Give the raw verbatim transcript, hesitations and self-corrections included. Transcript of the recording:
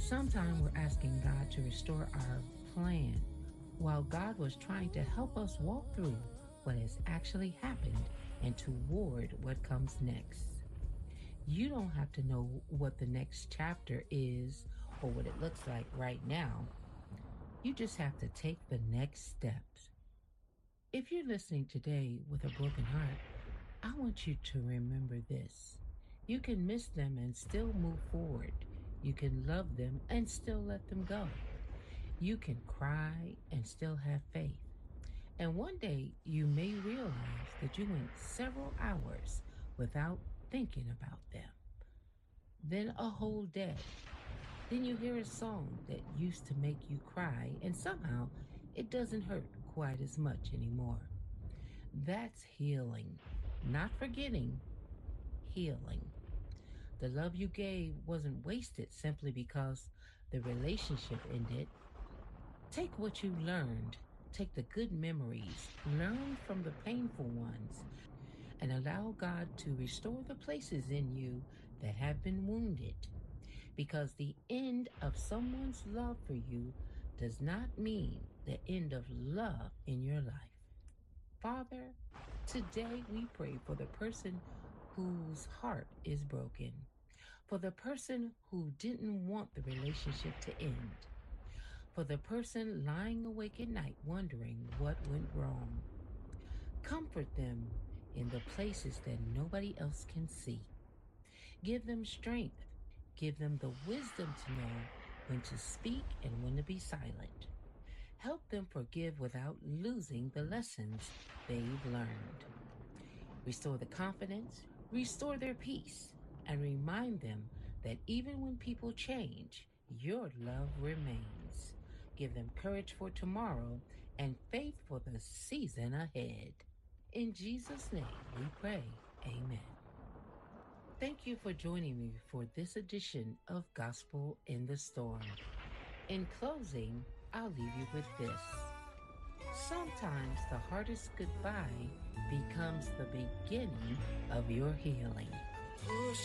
Sometimes we're asking God to restore our plan while God was trying to help us walk through what has actually happened and toward what comes next. You don't have to know what the next chapter is or what it looks like right now. You just have to take the next steps. If you're listening today with a broken heart, I want you to remember this. You can miss them and still move forward. You can love them and still let them go. You can cry and still have faith. And one day you may realize that you went several hours without thinking about them. Then a whole day. Then you hear a song that used to make you cry, and somehow it doesn't hurt quite as much anymore. That's healing. Not forgetting, healing. The love you gave wasn't wasted simply because the relationship ended. Take what you learned, take the good memories, learn from the painful ones, and allow God to restore the places in you that have been wounded. Because the end of someone's love for you does not mean the end of love in your life. Father, today we pray for the person whose heart is broken, for the person who didn't want the relationship to end, for the person lying awake at night wondering what went wrong. Comfort them in the places that nobody else can see. Give them strength. Give them the wisdom to know when to speak and when to be silent. Help them forgive without losing the lessons they've learned. Restore the confidence, restore their peace, and remind them that even when people change, your love remains. Give them courage for tomorrow and faith for the season ahead. In Jesus' name we pray. Amen. Thank you for joining me for this edition of Gospel in the Storm. In closing, I'll leave you with this. Sometimes the hardest goodbye becomes the beginning of your healing.